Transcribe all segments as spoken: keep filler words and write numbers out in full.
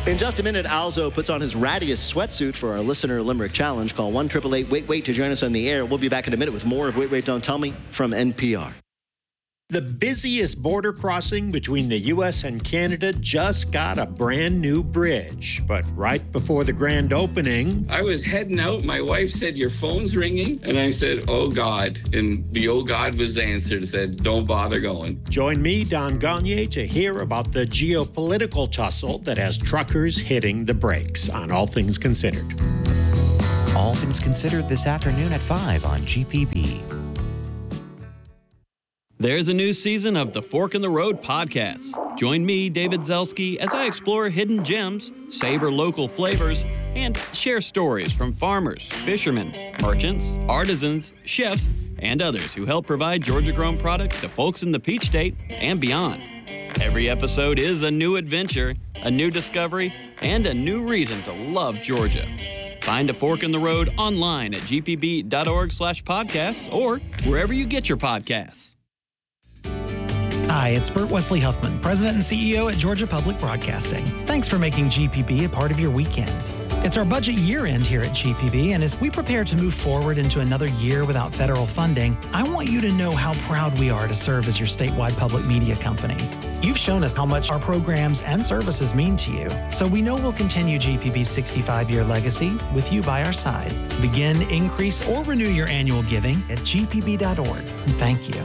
In just a minute, Alzo puts on his rattiest sweatsuit for our listener Limerick Challenge. Call one eight eight eight wait wait to join us on the air. We'll be back in a minute with more of Wait, Wait, Don't Tell Me from N P R. The busiest border crossing between the U S and Canada just got a brand new bridge. But right before the grand opening, I was heading out. My wife said, your phone's ringing. And I said, oh, God. And the oh, God was answered. Said, don't bother going. Join me, Don Gagne, to hear about the geopolitical tussle that has truckers hitting the brakes on All Things Considered. All Things Considered this afternoon at five on G P B. There's a new season of the Fork in the Road podcast. Join me, David Zelski, as I explore hidden gems, savor local flavors, and share stories from farmers, fishermen, merchants, artisans, chefs, and others who help provide Georgia-grown products to folks in the Peach State and beyond. Every episode is a new adventure, a new discovery, and a new reason to love Georgia. Find a Fork in the Road online at g p b dot org slash podcasts or wherever you get your podcasts. Hi, it's Bert Wesley Huffman, President and C E O at Georgia Public Broadcasting. Thanks for making G P B a part of your weekend. It's our budget year-end here at G P B, and as we prepare to move forward into another year without federal funding, I want you to know how proud we are to serve as your statewide public media company. You've shown us how much our programs and services mean to you, so we know we'll continue G P B's sixty-five-year legacy with you by our side. Begin, increase, or renew your annual giving at g p b dot org. And thank you.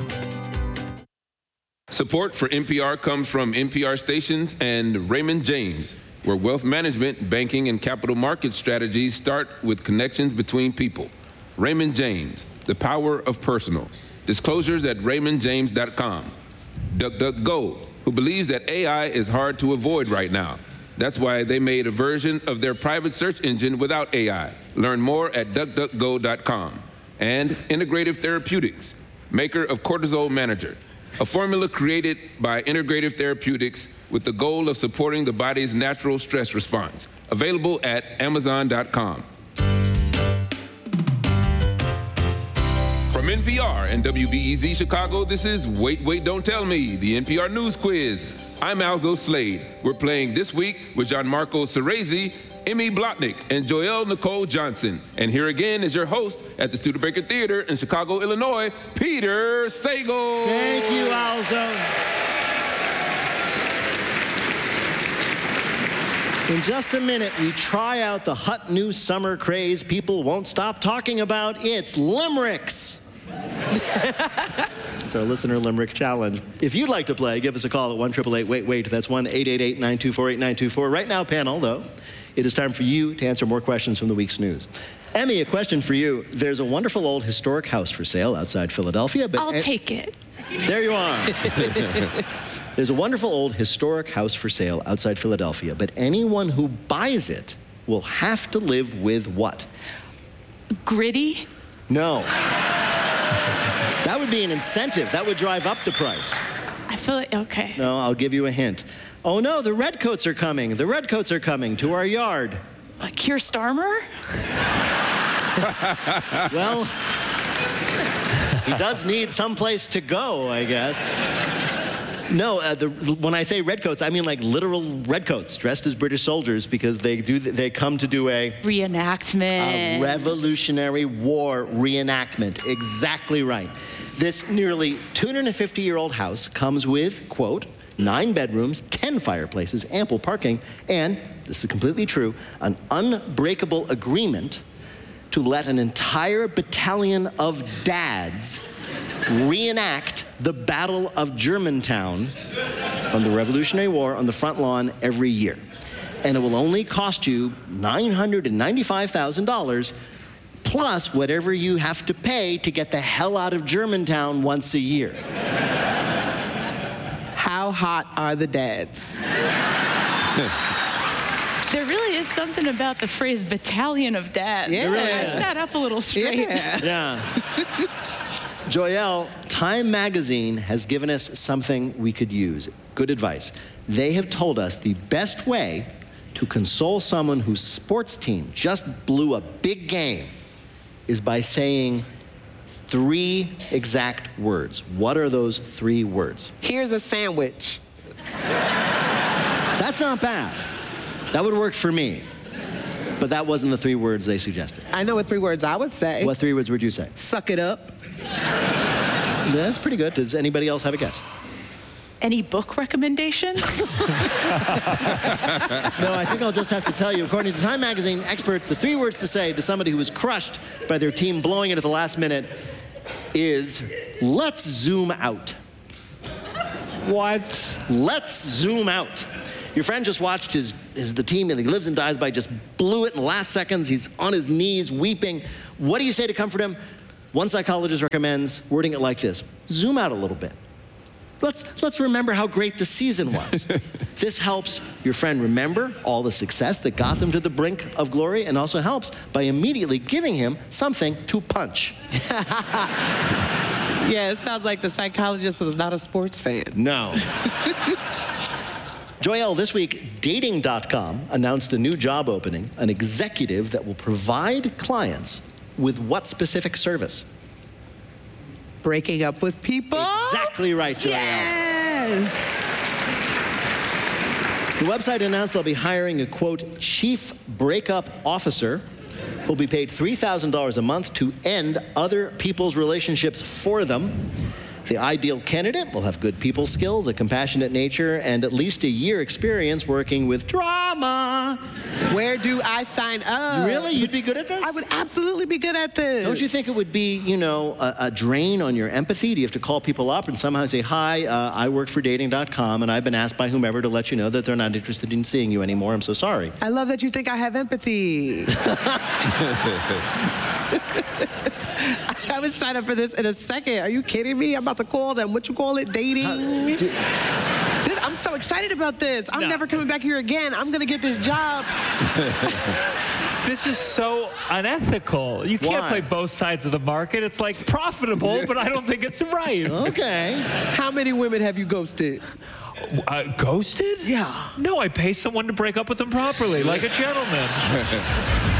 Support for N P R comes from N P R stations and Raymond James, where wealth management, banking, and capital market strategies start with connections between people. Raymond James, the power of personal. Disclosures at raymond james dot com. DuckDuckGo, who believes that A I is hard to avoid right now. That's why they made a version of their private search engine without A I. Learn more at duck duck go dot com. And Integrative Therapeutics, maker of Cortisol Manager, a formula created by Integrative Therapeutics with the goal of supporting the body's natural stress response. Available at amazon dot com. From N P R and W B E Z Chicago, this is Wait, Wait, Don't Tell Me, the N P R News Quiz. I'm Alzo Slade. We're playing this week with Gianmarco Cerezi, Emmy Blotnick, and Joelle Nicole Johnson. And here again is your host at the Studebaker Theater in Chicago, Illinois, Peter Sagal. Thank you, Alzo. In just a minute, we try out the hot new summer craze people won't stop talking about. It's limericks. It's our listener limerick challenge. If you'd like to play, give us a call at one eight eight eight wait wait. That's one eight eight eight nine two four eight nine two four. Right now, panel, though, it is time for you to answer more questions from the week's news. Emmy, a question for you. There's a wonderful old historic house for sale outside Philadelphia. But I'll take it. There you are. There's a wonderful old historic house for sale outside Philadelphia, but anyone who buys it will have to live with what? Gritty? No. That would be an incentive. That would drive up the price. I feel like, okay. No, I'll give you a hint. Oh no, the Redcoats are coming. The Redcoats are coming to our yard. Uh, Keir Starmer? Well, he does need someplace to go, I guess. No, uh, the, when I say redcoats, I mean like literal redcoats dressed as British soldiers because they do they come to do a reenactment, a Revolutionary War reenactment. Exactly right. This nearly two hundred fifty-year-old house comes with, quote, nine bedrooms, ten fireplaces, ample parking, and, this is completely true, an unbreakable agreement to let an entire battalion of dads reenact the Battle of Germantown from the Revolutionary War on the front lawn every year. And it will only cost you nine hundred ninety-five thousand dollars plus whatever you have to pay to get the hell out of Germantown once a year. How hot are the dads? There really is something about the phrase battalion of dads. Yeah. Really I is. sat up a little straight. Yeah. Yeah. Joelle, Time Magazine has given us something we could use. Good advice. They have told us the best way to console someone whose sports team just blew a big game is by saying three exact words. What are those three words? Here's a sandwich. That's not bad. That would work for me. But that wasn't the three words they suggested. I know what three words I would say. What three words would you say? Suck it up. That's pretty good. Does anybody else have a guess? Any book recommendations? No, I think I'll just have to tell you, according to Time Magazine experts, the three words to say to somebody who was crushed by their team blowing it at the last minute is, let's zoom out. What? Let's zoom out. Your friend just watched his, his the team that he lives and dies by just blew it in the last seconds. He's on his knees weeping. What do you say to comfort him? One psychologist recommends wording it like this: zoom out a little bit. Let's, let's remember how great the season was. This helps your friend remember all the success that got them to the brink of glory, and also helps by immediately giving him something to punch. Yeah, it sounds like the psychologist was not a sports fan. No. Joelle, this week, Dating dot com announced a new job opening, an executive that will provide clients with what specific service? Breaking up with people? Exactly right, Joelle. Yes! The website announced they'll be hiring a, quote, chief breakup officer who'll be paid three thousand dollars a month to end other people's relationships for them. The ideal candidate will have good people skills, a compassionate nature, and at least a year experience working with drama. Where do I sign up? Really? You'd be good at this? I would absolutely be good at this. Don't you think it would be, you know, a, a drain on your empathy? Do you have to call people up and somehow say, hi, uh, I work for Dating dot com, and I've been asked by whomever to let you know that they're not interested in seeing you anymore. I'm so sorry. I love that you think I have empathy. I would sign up for this in a second. Are you kidding me? I'm about to call them. What you call it? Dating? Uh, do- This, I'm so excited about this. I'm No. never coming back here again. I'm going to get this job. This is so unethical. You can't Why? play both sides of the market. It's like profitable, but I don't think it's right. Okay. How many women have you ghosted? Uh, ghosted? Yeah. No, I pay someone to break up with them properly, like a gentleman.